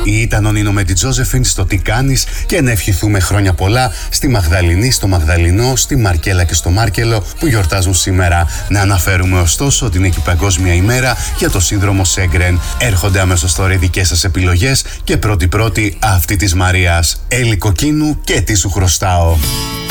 Ήταν ο Νίνο με τη Τζόζεφιν στο Τι κάνεις και να ευχηθούμε χρόνια πολλά στη Μαγδαληνή, στο Μαγδαλινό, στη Μαρκέλα και στο Μάρκελο που γιορτάζουν σήμερα. Να αναφέρουμε ωστόσο ότι είναι και η Παγκόσμια ημέρα για το σύνδρομο Σέγκρεν. Έρχονται αμέσως τώρα οι δικές σας επιλογές και πρώτη αυτή της Μαρίας. Έλλη Κοκκίνου και τι σου χρωστάω.